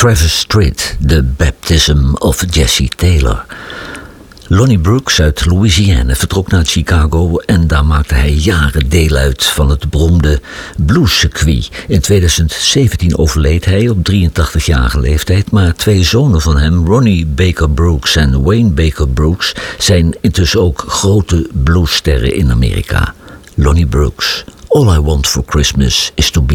Travis Tritt, The Baptism of Jesse Taylor. Lonnie Brooks uit Louisiana vertrok naar Chicago en daar maakte hij jaren deel uit van het beroemde bluescircuit. In 2017 overleed hij op 83-jarige leeftijd, maar 2 zonen van hem, Ronnie Baker Brooks en Wayne Baker Brooks, zijn intussen ook grote bluessterren in Amerika. Lonnie Brooks, All I Want for Christmas is to be